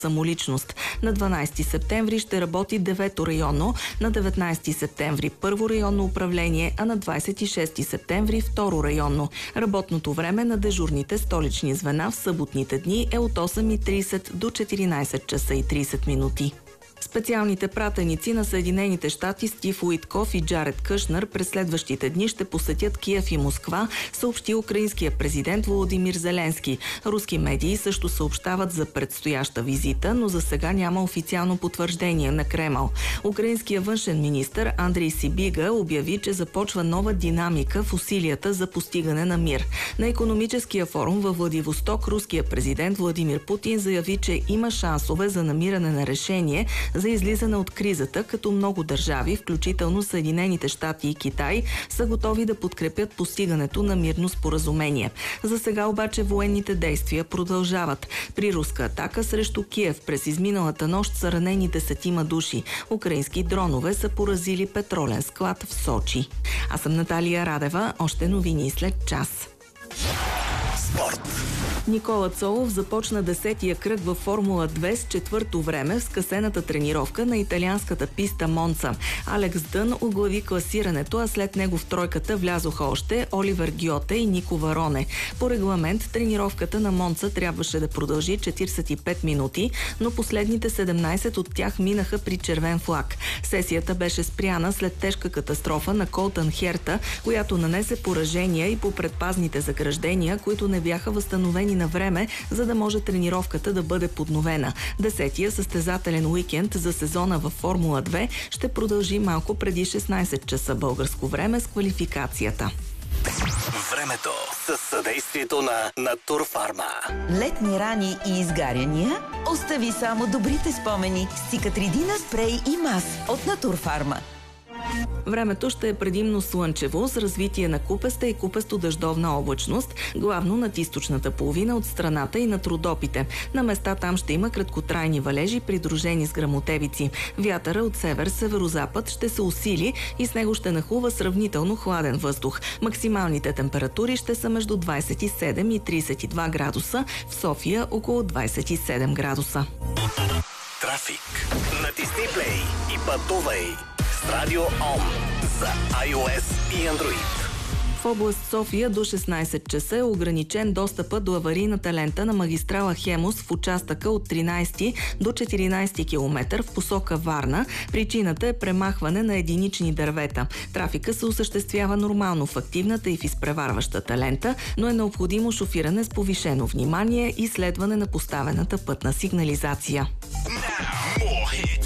самоличност. На 12 септември ще работи 9-то районно, на 19 септември първо районно управление, а на 26 септември второ районно. Работното време на дежурните столични звена в съботните дни е от 8:30 до 14 часа и 30 минути. Специалните пратеници на Съединените щати Стив Уитков и Джаред Кушнер през следващите дни ще посетят Киев и Москва, съобщи украинския президент Володимир Зеленски. Руски медии също съобщават за предстояща визита, но за сега няма официално потвърждение на Кремъл. Украинският външен министър Андрей Сибига обяви, че започва нова динамика в усилията за постигане на мир. На икономическия форум във Владивосток руският президент Владимир Путин заяви, че има шансове за намиране на решение за излизане от кризата, като много държави, включително Съединените щати и Китай, са готови да подкрепят постигането на мирно споразумение. За сега обаче военните действия продължават. При руска атака срещу Киев през изминалата нощ са ранени 10 души. Украински дронове са поразили петролен склад в Сочи. Аз съм Наталия Радева. Още новини след час. Спорт. Никола Цолов започна 10-тия кръг във Формула 2 с четвърто време в скъсената тренировка на италианската писта Монца. Алекс Дън оглави класирането, а след него в тройката влязоха още Оливер Гьоте и Нико Вароне. По регламент тренировката на Монца трябваше да продължи 45 минути, но последните 17 от тях минаха при червен флаг. Сесията беше спряна след тежка катастрофа на Колтън Херта, която нанесе поражения и по предпазните заграждения, които не бяха възстановени на време, за да може тренировката да бъде подновена. 10-тия състезателен уикенд за сезона във Формула 2 ще продължи малко преди 16 часа българско време с квалификацията. Времето със съдействието на Натурфарма. Летни рани и изгаряния? Остави само добрите спомени с Cicatrидина спрей и мас от Натурфарма. Времето ще е предимно слънчево с развитие на купеста и купесто-дъждовна облачност, главно над източната половина от страната и над Родопите. На места там ще има краткотрайни валежи, придружени с гръмотевици. Вятъра от север-северозапад ще се усили и с него ще нахлува сравнително хладен въздух. Максималните температури ще са между 27 и 32 градуса, в София около 27 градуса. Трафик. Натисни плей и пътувай с Радио Ом за iOS и Android. В област София до 16 часа е ограничен достъпа до аварийната лента на магистрала Хемус в участъка от 13 до 14 км в посока Варна. Причината е премахване на единични дървета. Трафика се осъществява нормално в активната и в изпреварващата лента, но е необходимо шофиране с повишено внимание и следване на поставената пътна сигнализация.